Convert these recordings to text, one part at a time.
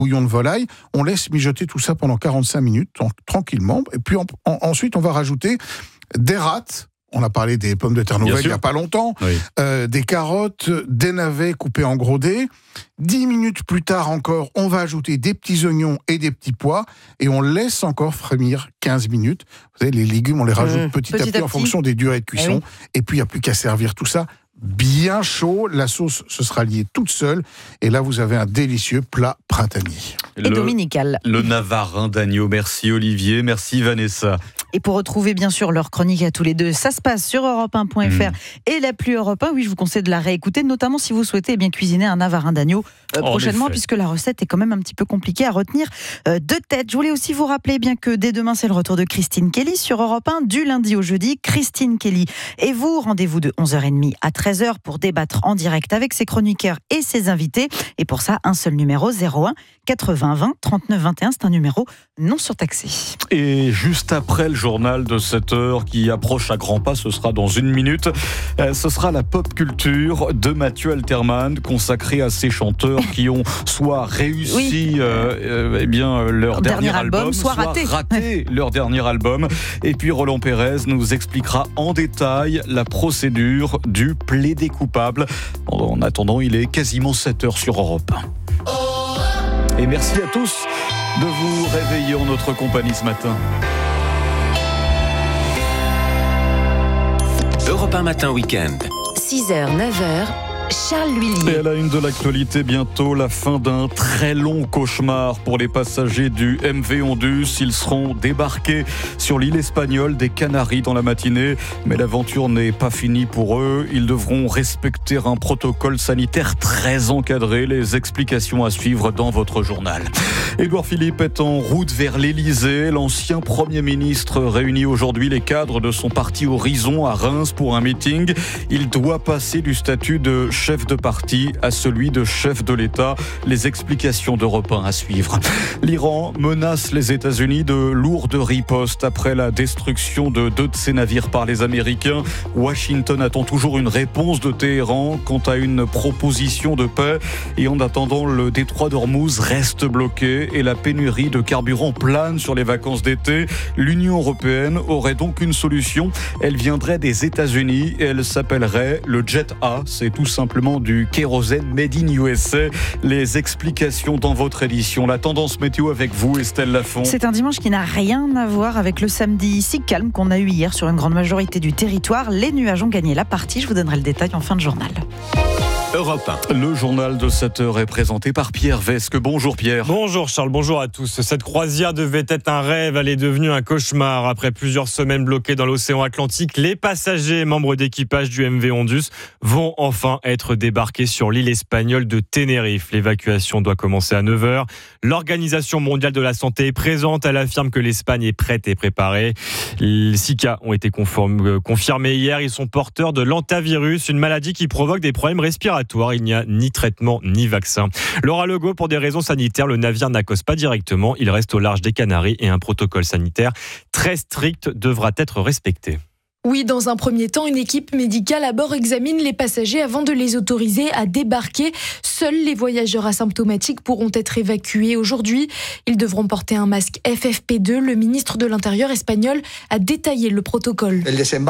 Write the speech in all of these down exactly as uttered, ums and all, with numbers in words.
bouillon de volaille. On laisse mijoter tout ça pendant quarante-cinq minutes, tranquillement. Et puis en, en, ensuite, on va rajouter des rats. On a parlé des pommes de terre nouvelles il n'y a pas longtemps, oui. euh, des carottes, des navets coupés en gros dés. Dix minutes plus tard encore, on va ajouter des petits oignons et des petits pois et on laisse encore frémir quinze minutes. Vous savez, les légumes, on les rajoute mmh. petit, petit à petit, à petit en fonction des durées de cuisson. Eh oui. Et puis, il n'y a plus qu'à servir tout ça bien chaud. La sauce se sera liée toute seule. Et là, vous avez un délicieux plat printanier. Et le, dominical. Le navarin d'agneau. Merci Olivier, merci Vanessa. Et pour retrouver bien sûr leur chronique à tous les deux, ça se passe sur europe un point f r mmh. et l'appli Europe un. Oui, je vous conseille de la réécouter, notamment si vous souhaitez eh bien cuisiner un navarin d'agneau euh, prochainement, puisque la recette est quand même un petit peu compliquée à retenir euh, de tête. Je voulais aussi vous rappeler bien que dès demain, c'est le retour de Christine Kelly sur Europe un, du lundi au jeudi. Christine Kelly et vous, rendez-vous de onze heures trente à treize heures pour débattre en direct avec ses chroniqueurs et ses invités. Et pour ça, un seul numéro, zéro un quatre-vingts vingt trente-neuf vingt et un. C'est un numéro non surtaxé. Et juste après le journal de sept heures qui approche à grands pas, ce sera dans une minute. Euh, ce sera la pop culture de Mathieu Alterman, consacrée à ces chanteurs qui ont soit réussi oui. euh, euh, eh bien, leur dernier, dernier album, album, soit, soit raté, raté leur dernier album. Et puis Roland Pérez nous expliquera en détail la procédure du plaidé coupable. En attendant, il est quasiment sept heures sur Europe un. Et merci à tous de vous réveiller en notre compagnie ce matin. Europe un matin week-end. six heures, neuf heures. Charles Lhuillier. Et à la une de l'actualité, bientôt la fin d'un très long cauchemar pour les passagers du M V Ondus. Ils seront débarqués sur l'île espagnole des Canaries dans la matinée. Mais l'aventure n'est pas finie pour eux. Ils devront respecter un protocole sanitaire très encadré. Les explications à suivre dans votre journal. Édouard Philippe est en route vers l'Élysée. L'ancien Premier ministre réunit aujourd'hui les cadres de son parti Horizon à Reims pour un meeting. Il doit passer du statut de chef de parti à celui de chef de l'État. Les explications d'Europe un à suivre. L'Iran menace les États-Unis de lourdes ripostes après la destruction de deux de ses navires par les Américains. Washington attend toujours une réponse de Téhéran quant à une proposition de paix. Et en attendant, le détroit d'Ormuz reste bloqué et la pénurie de carburant plane sur les vacances d'été. L'Union européenne aurait donc une solution. Elle viendrait des États-Unis et elle s'appellerait le Jet A. C'est tout simplement du kérosène made in U S A. Les explications dans votre édition. La tendance météo avec vous, Estelle Lafont. C'est un dimanche qui n'a rien à voir avec le samedi si calme qu'on a eu hier sur une grande majorité du territoire. Les nuages ont gagné la partie. Je vous donnerai le détail en fin de journal. Europe un. Le journal de sept heures est présenté par Pierre Vesque. Bonjour Pierre. Bonjour Charles, bonjour à tous. Cette croisière devait être un rêve, elle est devenue un cauchemar. Après plusieurs semaines bloquées dans l'océan Atlantique, les passagers membres d'équipage du M V Ondus vont enfin être débarqués sur l'île espagnole de Tenerife. L'évacuation doit commencer à neuf heures. L'Organisation mondiale de la santé est présente. Elle affirme que l'Espagne est prête et préparée. Six cas ont été conform- confirmés hier. Ils sont porteurs de l'hantavirus, une maladie qui provoque des problèmes respiratoires. Il n'y a ni traitement ni vaccin. Laura Legault, pour des raisons sanitaires, le navire n'accoste pas directement. Il reste au large des Canaries et un protocole sanitaire très strict devra être respecté. Oui, dans un premier temps, une équipe médicale à bord examine les passagers avant de les autoriser à débarquer. Seuls les voyageurs asymptomatiques pourront être évacués aujourd'hui. Ils devront porter un masque F F P deux. Le ministre de l'Intérieur espagnol a détaillé le protocole.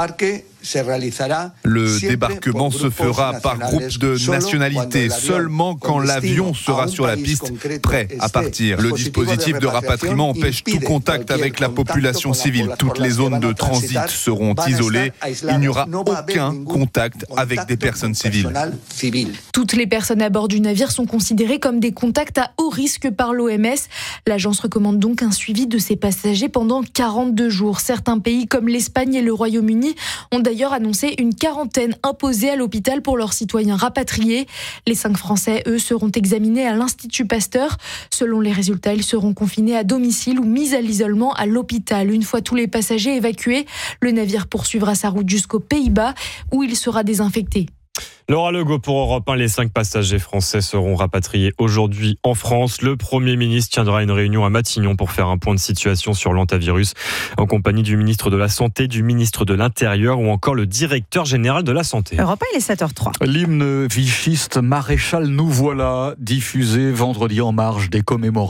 Le débarquement se fera par groupe de nationalités, seulement quand l'avion sera sur la piste, prêt à partir. Le dispositif de rapatriement empêche tout contact avec la population civile. Toutes les zones de transit seront isolées. Il n'y aura aucun contact avec des personnes civiles. Toutes les personnes à bord du navire sont considérées comme des contacts à haut risque par l'O M S. L'agence recommande donc un suivi de ces passagers pendant quarante-deux jours. Certains pays comme l'Espagne et le Royaume-Uni ont d'ailleurs annoncé une quarantaine imposée à l'hôpital pour leurs citoyens rapatriés. Les cinq Français, eux, seront examinés à l'Institut Pasteur. Selon les résultats, ils seront confinés à domicile ou mis à l'isolement à l'hôpital. Une fois tous les passagers évacués, le navire poursuivra sa route jusqu'aux Pays-Bas où il sera désinfecté. Laura Legault pour Europe un, les cinq passagers français seront rapatriés aujourd'hui en France. Le Premier ministre tiendra une réunion à Matignon pour faire un point de situation sur l'hantavirus en compagnie du ministre de la Santé, du ministre de l'Intérieur ou encore le directeur général de la Santé. Europe un, il est sept heures trois. L'hymne vichiste Maréchal nous voilà, diffusé vendredi en marge des commémorations